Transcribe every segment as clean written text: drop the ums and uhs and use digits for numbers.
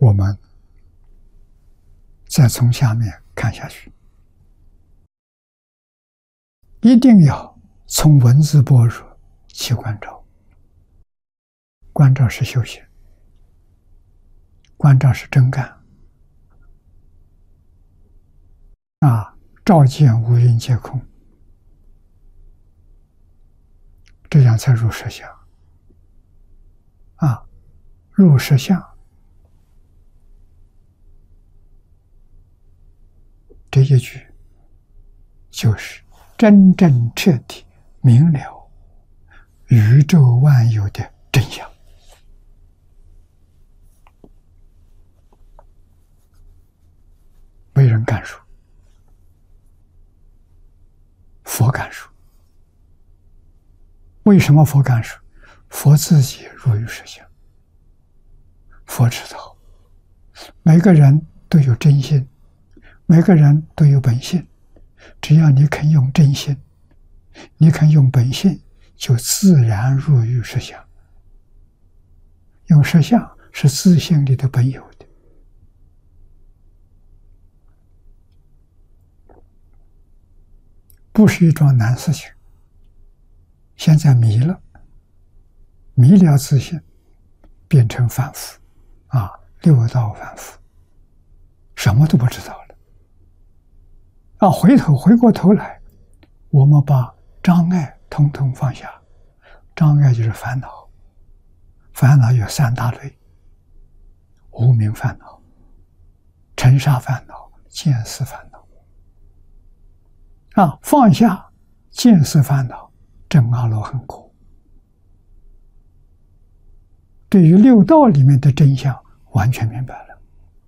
我们再从下面看下去，一定要从文字般若起观照。观照是修行，观照是真干照见五蕴皆空，这样才入实相入实相。这一句就是真正彻底明了宇宙万有的真相。没人敢说，佛敢说。为什么佛敢说？佛自己入于实相。佛知道每个人都有真心，每个人都有本性，只要你肯用真心，你肯用本性，就自然入于实相。用实相是自性里的本有的，不是一桩难事情。现在迷了自性，变成凡夫六道凡夫，什么都不知道了回过头来，我们把障碍统统放下。障碍就是烦恼，烦恼有三大类：无明烦恼、尘沙烦恼、见思烦恼放下见思烦恼，证阿罗汉果。对于六道里面的真相完全明白了，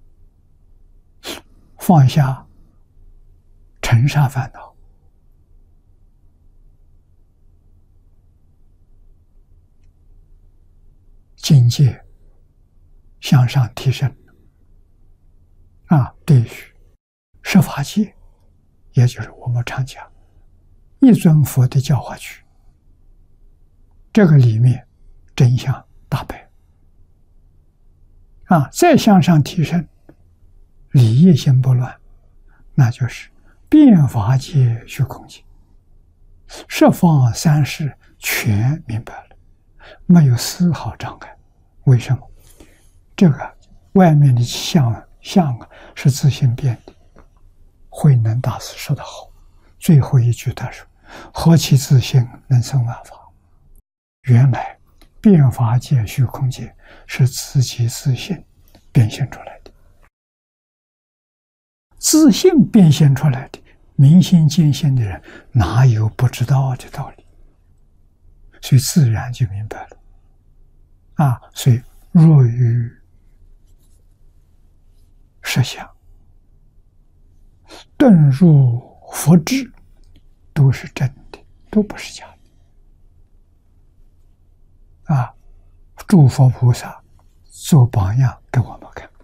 放下尘沙烦恼，境界向上提升对于十法界，也就是我们常讲一尊佛的教化区，这个里面真相大白再向上提升，理业心不乱，那就是遍法界虚空界，十方三世全明白了，没有丝毫障碍。为什么？这个外面的相是自性变的。慧能大师说得好，最后一句他说：何其自性能生万法。原来遍法界虚空界是自己自性变现出来的，自性变现出来的，明心见性的人哪有不知道的道理？所以自然就明白了所以若于实相，顿入佛智，都是真的，都不是假的诸佛菩萨做榜样给我们看。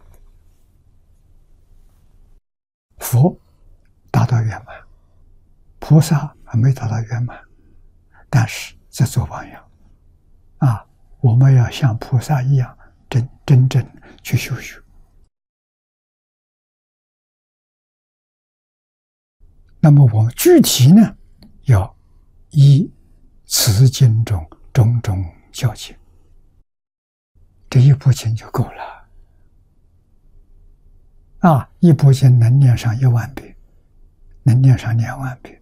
佛达到圆满，菩萨还没达到圆满，但是在做榜样我们要像菩萨一样真正去修学。那么我们具体呢，要依此经中种种教诫，这一部经就够了一部经能念上1万遍，能念上2万遍，